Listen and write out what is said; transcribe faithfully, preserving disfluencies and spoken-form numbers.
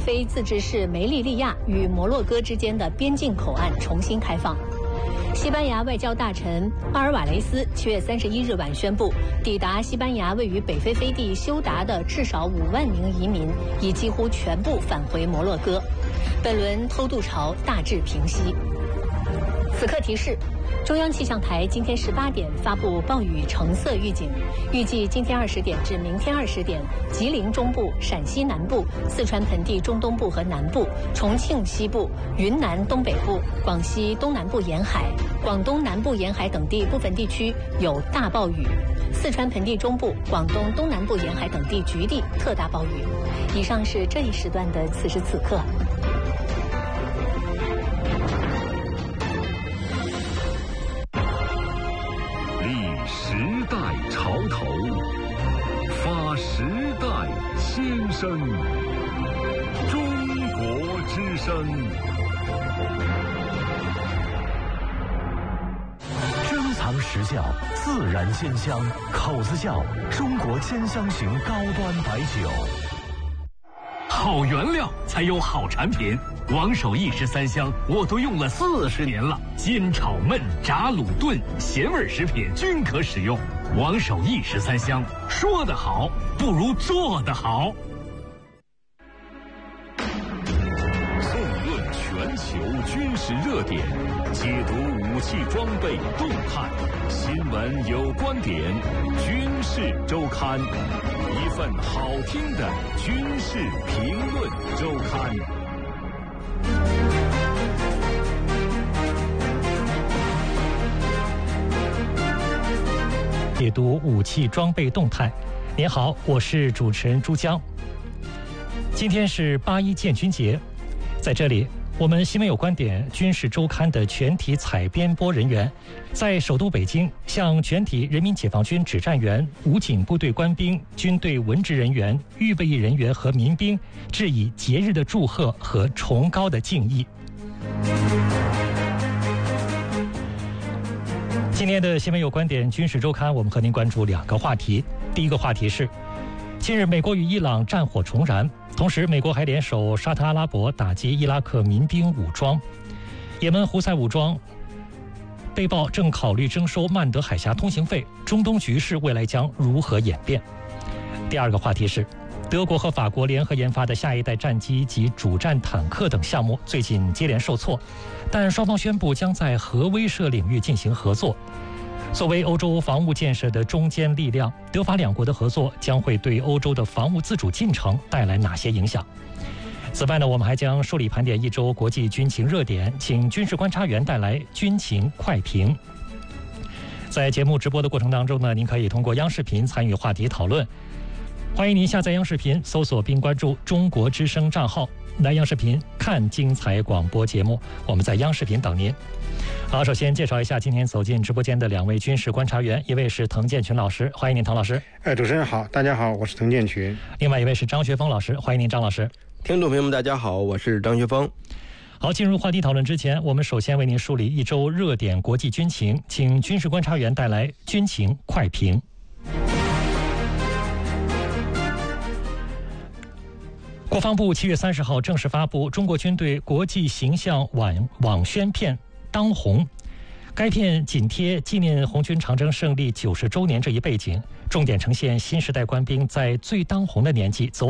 非自治市梅利利亚与摩洛哥之间的边境口岸重新开放。西班牙外交大臣阿尔瓦雷斯七月三十一日晚宣布，抵达西班牙位于北非飞地休达的至少五万名移民已几乎全部返回摩洛哥，本轮偷渡潮大致平息。此刻提示：中央气象台今天十八点发布暴雨橙色预警，预计今天二十点至明天二十点，吉林中部、陕西南部、四川盆地中东部和南部、重庆西部、云南东北部、广西东南部沿海、广东南部沿海等地部分地区有大暴雨，四川盆地中部、广东东南部沿海等地局地特大暴雨。以上是这一时段的此时此刻。 时代潮头，发时代先声，中国之声。珍藏实窖，自然鲜香，口子窖中国兼香型高端白酒。好原料才有好产品。王守义十三香我都用了四十年了，煎炒焖炸卤炖咸味食品均可使用。王守义十三香，说得好不如做得好。纵论全球军事热点，解读武器装备动态，新闻有观点，军事周刊，一份好听的军事评论周刊。 解读武器装备动态。您好，我是主持人朱江。今天是八一建军节，在这里，我们新闻有观点军事周刊的全体采编播人员，在首都北京向全体人民解放军指战员、武警部队官兵、军队文职人员、预备役人员和民兵致以节日的祝贺和崇高的敬意。今天的新闻有观点军事周刊，我们和您关注两个话题。第一个话题是，近日美国与伊朗战火重燃，同时美国还联手沙特阿拉伯打击伊拉克民兵武装。也门胡塞武装被曝正考虑征收曼德海峡通行费，中东局势未来将如何演变？第二个话题是，德国和法国联合研发的下一代战机及主战坦克等项目最近接连受挫，但双方宣布将在核威慑领域进行合作。作为欧洲防务建设的中坚力量，德法两国的合作将会对欧洲的防务自主进程带来哪些影响？此外呢，我们还将梳理盘点一周国际军情热点，请军事观察员带来军情快评。在节目直播的过程当中呢，您可以通过央视频参与话题讨论。欢迎您下载央视频，搜索并关注中国之声账号，来央视频看精彩广播节目。我们在央视频等您。好，首先介绍一下今天走进直播间的两位军事观察员，一位是滕建群老师，欢迎您，滕老师。 哎，主持人好，大家好，我是滕建群。 另外一位是张学峰老师，欢迎您，张老师。 听众朋友们，大家好，我是张学峰。 好，进入话题讨论之前，我们首先为您梳理一周热点国际军情，请军事观察员带来军情快评。国防部七月三十号正式发布中国军队国际形象网网宣片《当红》，该片紧贴纪念红军长征胜利九十周年这一背景，重点呈现新时代官兵在最当红的年纪走